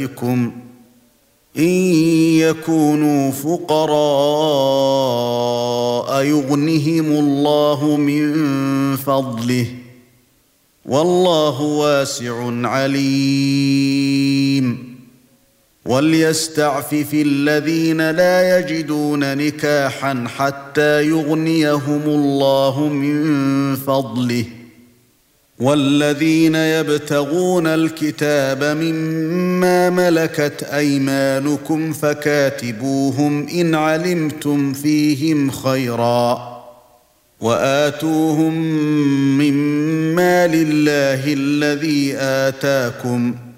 نسائكم إن يكونوا فقراء يغنهم الله من فضله والله واسع عليم وليستعفف الذين لا يجدون نكاحا حتى يغنيهم الله من فضله والذين يبتغون الكتاب مما ملكت أيمانكم فكاتبوهم إن علمتم فيهم خيرا وآتوهم مما لله الذي آتاكم